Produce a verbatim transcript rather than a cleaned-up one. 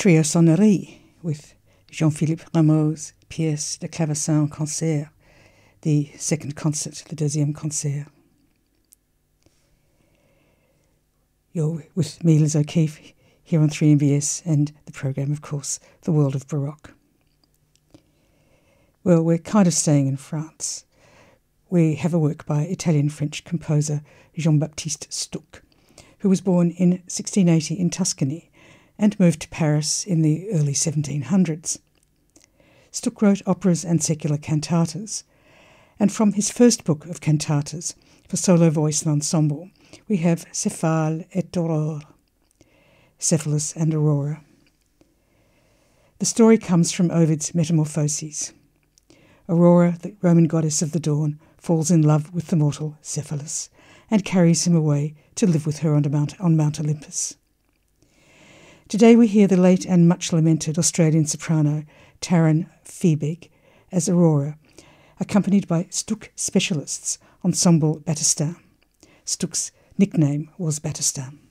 Trio Sonnerie with Jean-Philippe Rameau's pièce de clavecin en concert, the second concert, the deuxième concert. You're with me, Liz O'Keefe, here on three M B S, and the programme, of course, The World of Baroque. Well, we're kind of staying in France. We have a work by Italian-French composer Jean-Baptiste Stuck, who was born in sixteen eighty in Tuscany and moved to Paris in the early seventeen hundreds. Stuck wrote operas and secular cantatas, and from his first book of cantatas for solo voice and ensemble, we have Céphale et Aurore, Cephalus and Aurora. The story comes from Ovid's Metamorphoses. Aurora, the Roman goddess of the dawn, falls in love with the mortal Cephalus and carries him away to live with her on Mount, on Mount Olympus. Today we hear the late and much lamented Australian soprano Taryn Fiebig as Aurora, accompanied by Stuck specialists Ensemble Battistin. Stuck's nickname was Battistin.